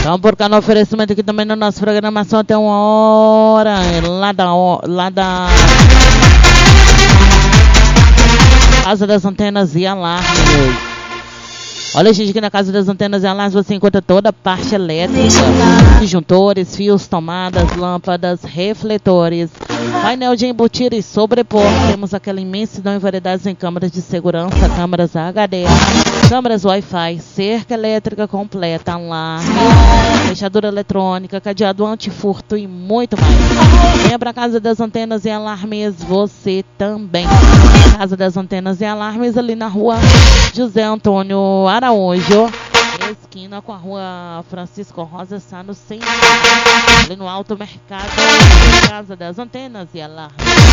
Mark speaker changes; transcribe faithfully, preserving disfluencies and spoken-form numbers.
Speaker 1: Vamos por cá no oferecimento aqui também na nossa programação até uma hora. Lá da... Lá da... Casa das Antenas e Alarmes. Olha, gente, aqui na Casa das Antenas e Alarmes você encontra toda a parte elétrica, disjuntores, fios, tomadas, lâmpadas, refletores, painel de embutir e sobrepor. Temos aquela imensidão e variedades em câmeras de segurança, câmeras H D, câmeras Wi-Fi, cerca elétrica completa, alarme, fechadura eletrônica, cadeado antifurto e muito mais. Venha para a Casa das Antenas e Alarmes você também. Casa das Antenas e Alarmes ali na rua José Antônio Araújo, esquina com a rua Francisco Rosa Sá, no centro, ali no Alto Mercado. Casa das Antenas e Alarmes.